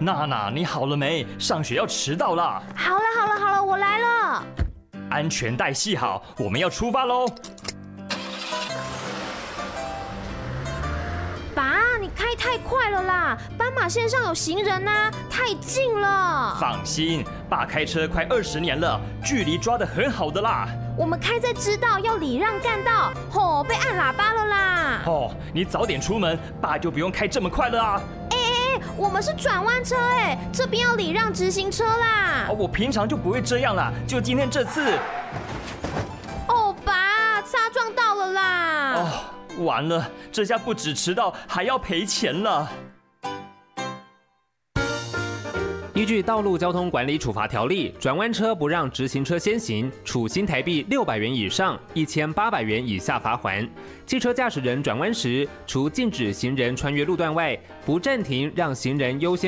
娜娜，你好了没？上学要迟到了。 好了，我来了。 安全带系好，我们要出发喽。 爸，你开太快了啦！斑马线上有行人啊，太近了。 放心，爸开车快20年了，距离抓得很好的啦。 我们开在知道要礼让干道，被按喇叭了啦。 你早点出门，爸就不用开这么快了啊。 我们是转弯车这边要礼让直行车啦。 我平常就不会这样啦，就今天这次。 爸，擦撞到了啦。 完了，这下不止迟到，还要赔钱了。 依据《道路交通管理处罚条例》，转弯车不让直行车先行，处新台币600元以上1800元以下罚锾。汽车驾驶人转弯时，除禁止行人穿越路段外，不暂停让行人优先